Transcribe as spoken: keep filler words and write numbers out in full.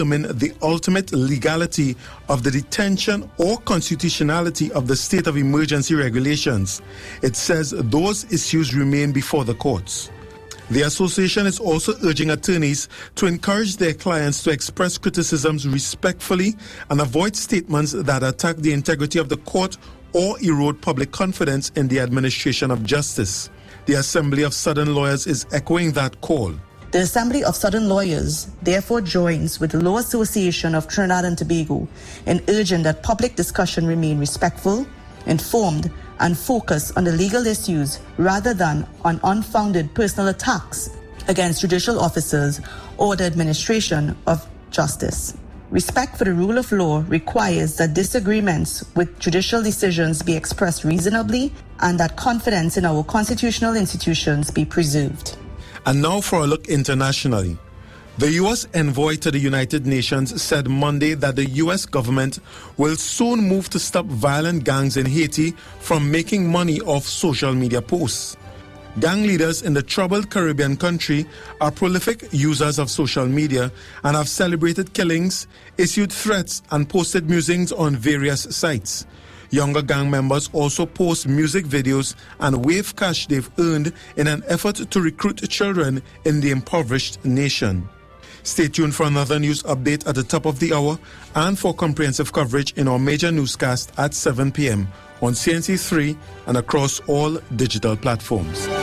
determine the ultimate legality of the detention or constitutionality of the state of emergency regulations. It says those issues remain before the courts. The association is also urging attorneys to encourage their clients to express criticisms respectfully and avoid statements that attack the integrity of the court or erode public confidence in the administration of justice. The Assembly of Southern Lawyers is echoing that call. The Assembly of Southern Lawyers therefore joins with the Law Association of Trinidad and Tobago in urging that public discussion remain respectful, informed, and focus on the legal issues rather than on unfounded personal attacks against judicial officers or the administration of justice. Respect for the rule of law requires that disagreements with judicial decisions be expressed reasonably and that confidence in our constitutional institutions be preserved. And now for a look internationally. The U S envoy to the United Nations said Monday that the U S government will soon move to stop violent gangs in Haiti from making money off social media posts. Gang leaders in the troubled Caribbean country are prolific users of social media and have celebrated killings, issued threats, and posted musings on various sites. Younger gang members also post music videos and wave cash they've earned in an effort to recruit children in the impoverished nation. Stay tuned for another news update at the top of the hour and for comprehensive coverage in our major newscast at seven p.m. on C N C three and across all digital platforms.